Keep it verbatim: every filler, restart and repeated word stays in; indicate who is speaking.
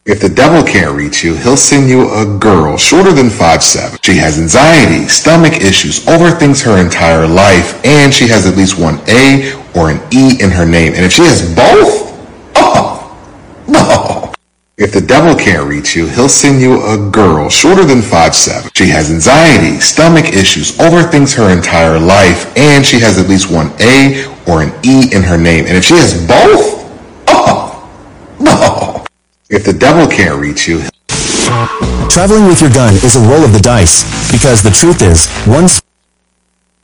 Speaker 1: If the devil can't reach you, he'll send you a girl shorter than five seven. She has anxiety, stomach issues, overthinks her entire life, and she has at least one A or an E in her name. And if she has both, oh, no. If the devil can't reach you, he'll send you a girl shorter than five seven. She has anxiety, stomach issues, overthinks her entire life, and she has at least one A or an E in her name. And if she has both, oh, no. If the devil can't reach you...
Speaker 2: Traveling with your gun is a roll of the dice, because the truth is, one...